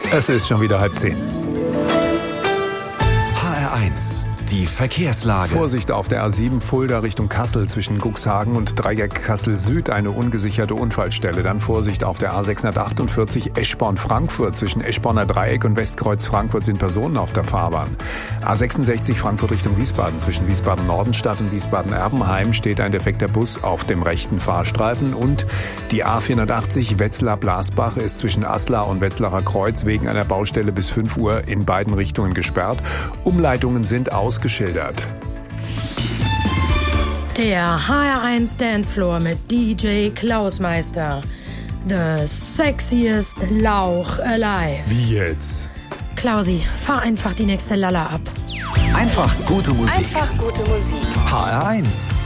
Es ist schon wieder 9:30. HR1, die Verkehrslage. Vorsicht auf der A7 Fulda Richtung Kassel zwischen Cuxhagen und Dreieck Kassel Süd, eine ungesicherte Unfallstelle. Dann Vorsicht auf der A648 Eschborn-Frankfurt zwischen Eschborner Dreieck und Westkreuz Frankfurt sind Personen auf der Fahrbahn. A66 Frankfurt Richtung Wiesbaden zwischen Wiesbaden-Nordenstadt und Wiesbaden-Erbenheim steht ein defekter Bus auf dem rechten Fahrstreifen. Und die A480 Wetzlar-Blasbach ist zwischen Aslar und Wetzlarer Kreuz wegen einer Baustelle bis 5 Uhr in beiden Richtungen gesperrt. Umleitungen sind ausgeschildert. Der HR1 Dancefloor mit DJ Klausmeister. The sexiest Lauch alive. Wie jetzt? Klausi, fahr einfach die nächste Lalla ab. Einfach gute Musik. Einfach gute Musik. HR1.